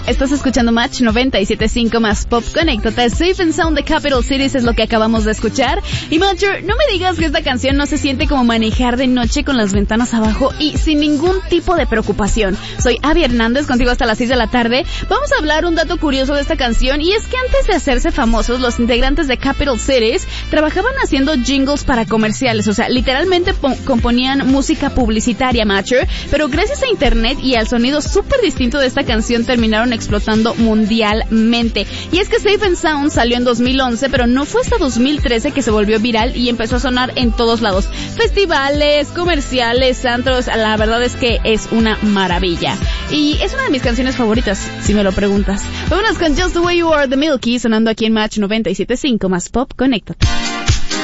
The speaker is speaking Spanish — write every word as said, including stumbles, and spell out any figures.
Estás escuchando Match noventa y siete punto cinco más Pop. Conéctate. Safe and Sound de Capital Cities es lo que acabamos de escuchar. Y Matcher, no me digas que esta canción no se siente como manejar de noche con las ventanas abajo y sin ningún tipo de preocupación. Soy Abby Hernández, contigo hasta las seis de la tarde. Vamos a hablar un dato curioso de esta canción, y es que antes de hacerse famosos, los integrantes de Capital Cities trabajaban haciendo jingles para comerciales. O sea, literalmente po- componían música publicitaria, Matcher, pero gracias a internet y al sonido súper distinto de esta canción terminaron explotando mundialmente. Y es que Safe and Sound salió en dos mil once, pero no fue hasta dos mil trece que se volvió viral y empezó a sonar en todos lados. Festivales, comerciales, antros, la verdad es que es una maravilla. Y es una de mis canciones favoritas, si me lo preguntas. Vámonos con Just the Way You Are, The Milky, sonando aquí en Match noventa y siete punto cinco más Pop. Conéctate.